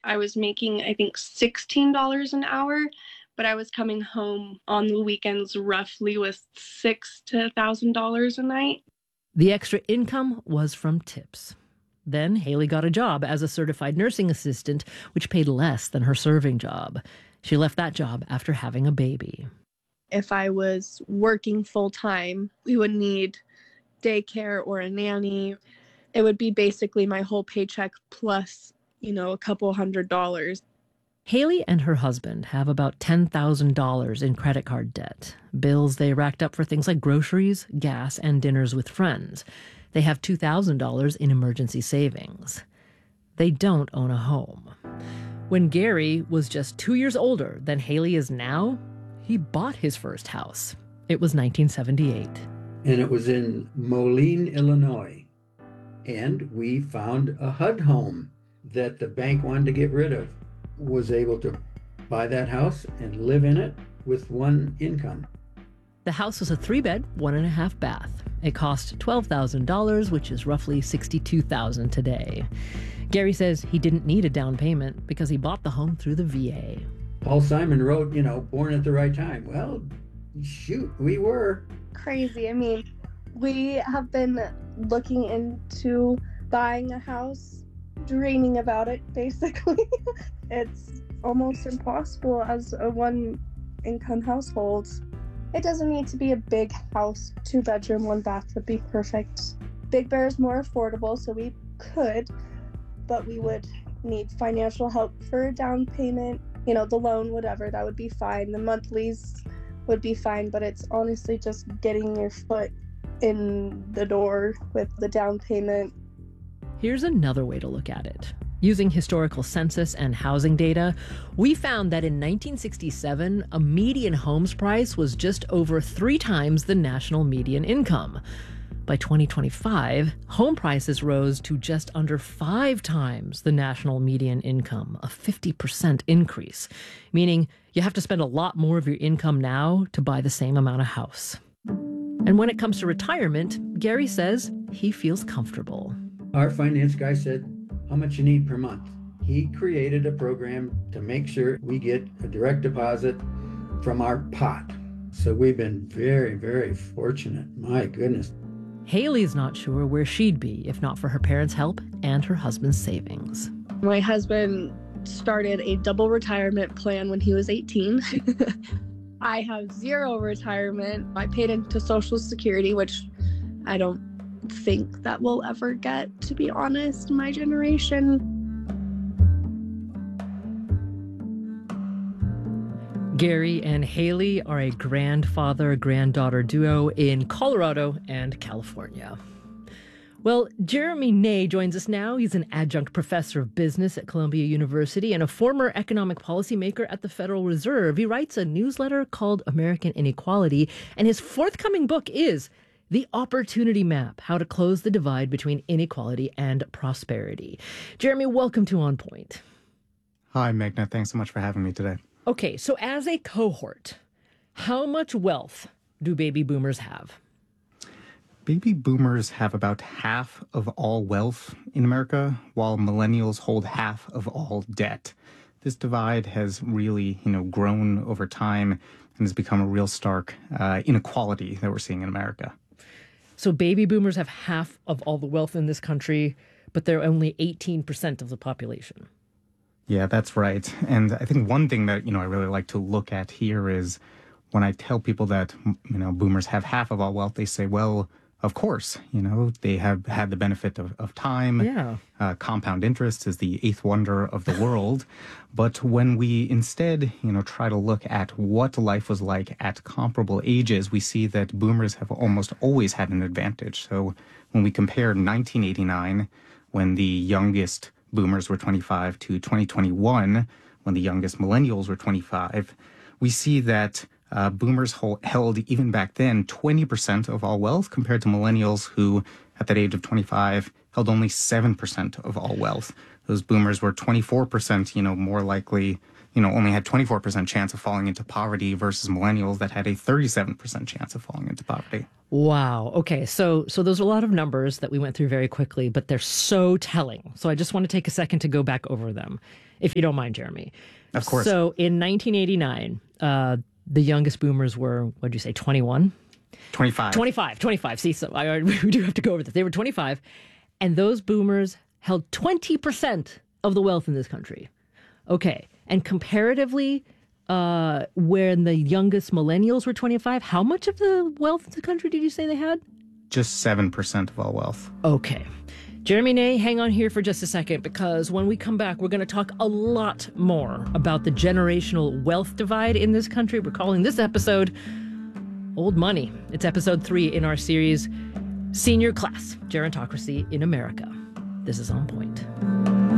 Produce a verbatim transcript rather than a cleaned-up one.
I was making, I think, sixteen dollars an hour, but I was coming home on the weekends roughly with six to one thousand dollars a night. The extra income was from tips. Then Haley got a job as a certified nursing assistant, which paid less than her serving job. She left that job after having a baby. If I was working full time, we would need daycare or a nanny. It would be basically my whole paycheck plus, you know, a couple hundred dollars. Haley and her husband have about ten thousand dollars in credit card debt, bills they racked up for things like groceries, gas, and dinners with friends. They have two thousand dollars in emergency savings. They don't own a home. When Gary was just two years older than Haley is now, he bought his first house. It was nineteen seventy-eight. And it was in Moline, Illinois. And we found a H U D home that the bank wanted to get rid of. Was able to buy that house and live in it with one income. The house was a three-bed, one-and-a-half bath. It cost twelve thousand dollars, which is roughly sixty-two thousand dollars today. Gary says he didn't need a down payment because he bought the home through the V A. Paul Simon wrote, you know, born at the right time. Well, shoot, we were. Crazy. I mean, we have been looking into buying a house, dreaming about it, basically. It's almost impossible as a one-income household. It doesn't need to be a big house. Two bedroom, one bath would be perfect. Big Bear is more affordable, so we could, but we would need financial help for a down payment. You know, the loan, whatever, that would be fine. The monthlies would be fine, but it's honestly just getting your foot in the door with the down payment. Here's another way to look at it. Using historical census and housing data, we found that in nineteen sixty-seven, a median homes price was just over three times the national median income. By twenty twenty-five, home prices rose to just under five times the national median income, a fifty percent increase, meaning you have to spend a lot more of your income now to buy the same amount of house. And when it comes to retirement, Gary says he feels comfortable. Our finance guy said, how much you need per month? He created a program to make sure we get a direct deposit from our pot. So we've been very, very fortunate. My goodness. Haley's not sure where she'd be if not for her parents' help and her husband's savings. My husband started a double retirement plan when he was eighteen. I have zero retirement. I paid into Social Security, which I don't think that we'll ever get, to be honest, my generation. Gary and Haley are a grandfather-granddaughter duo in Colorado and California. Well, Jeremy Ney joins us now. He's an adjunct professor of business at Columbia University and a former economic policymaker at the Federal Reserve. He writes a newsletter called American Inequality, and his forthcoming book is The Opportunity Map, How to Close the Divide Between Inequality and Prosperity. Jeremy, welcome to On Point. Hi, Meghna. Thanks so much for having me today. Okay, so as a cohort, how much wealth do baby boomers have? Baby boomers have about half of all wealth in America, while millennials hold half of all debt. This divide has really, you know, grown over time and has become a real stark uh, inequality that we're seeing in America. So baby boomers have half of all the wealth in this country, but they're only eighteen percent of the population. Yeah, that's right. And I think one thing that, you know, I really like to look at here is when I tell people that, you know, boomers have half of all wealth, they say, well, of course, you know, they have had the benefit of, of time. Yeah. Uh, compound interest is the eighth wonder of the world. But when we instead, you know, try to look at what life was like at comparable ages, we see that boomers have almost always had an advantage. So when we compare nineteen eighty-nine, when the youngest boomers were twenty-five, to twenty twenty-one, when the youngest millennials were twenty-five, we see that uh, boomers hold, held, even back then, twenty percent of all wealth compared to millennials who, at that age of twenty-five, held only seven percent of all wealth. Those boomers were twenty-four percent, you know, more likely, you know, only had twenty-four percent chance of falling into poverty versus millennials that had a thirty-seven percent chance of falling into poverty. Wow. Okay. So so those are a lot of numbers that we went through very quickly, but they're so telling. So I just want to take a second to go back over them. if you don't mind, Jeremy. Of course. So in nineteen eighty-nine, uh, the youngest boomers were, what did you say, twenty-one? twenty-five. twenty-five, twenty-five. See, so I, we do have to go over this. They were twenty-five, and those boomers held twenty percent of the wealth in this country. Okay, and comparatively, uh, when the youngest millennials were twenty-five, how much of the wealth in the country did you say they had? Just seven percent of all wealth. Okay. Jeremy Ney, hang on here for just a second, because when we come back, we're going to talk a lot more about the generational wealth divide in this country. We're calling this episode Old Money. It's episode three in our series, Senior Class, Gerontocracy in America. This is On Point.